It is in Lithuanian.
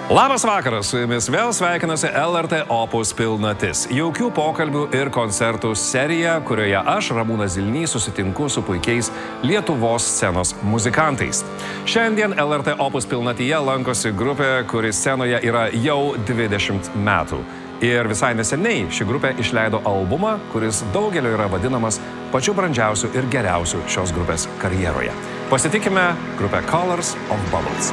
Labas vakaras, su jumis vėl sveikinasi LRT Opus Pilnatis. Jaukių pokalbių ir koncertų serija, kurioje aš, Ramūnas Zilnys, susitinku su puikiais Lietuvos scenos muzikantais. Šiandien LRT Opus Pilnatyje lankosi grupė, kuri scenoje yra jau 20 metų. Ir visai neseniai ši grupė išleido albumą, kuris daugelio yra vadinamas pačiu brandžiausiu ir geriausiu šios grupės karjeroje. Pasitikime grupę Colors of Bubbles.